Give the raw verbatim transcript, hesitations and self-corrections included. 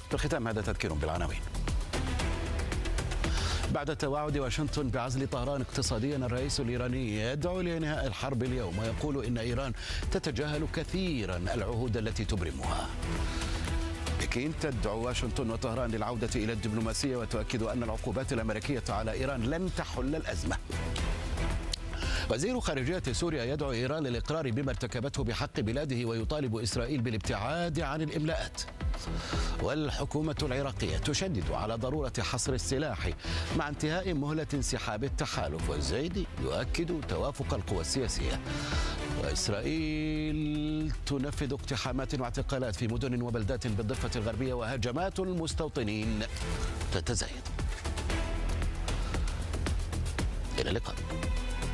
في الختام هذا تذكير بالعناوين. بعد توعد واشنطن بعزل طهران اقتصاديا، الرئيس الإيراني يدعو لإنهاء الحرب اليوم ويقول إن إيران تتجاهل كثيرا العهود التي تبرمها. بكين تدعو واشنطن وطهران للعودة إلى الدبلوماسية وتؤكد أن العقوبات الأمريكية على إيران لن تحل الأزمة. وزير خارجية سوريا يدعو إيران للإقرار بما ارتكبته بحق بلاده ويطالب إسرائيل بالابتعاد عن الإملاءات. والحكومة العراقية تشدد على ضرورة حصر السلاح مع انتهاء مهلة انسحاب التحالف، والزايدي يؤكد توافق القوى السياسية. وإسرائيل تنفذ اقتحامات واعتقالات في مدن وبلدات بالضفة الغربية، وهجمات المستوطنين تتزايد. إلى اللقاء.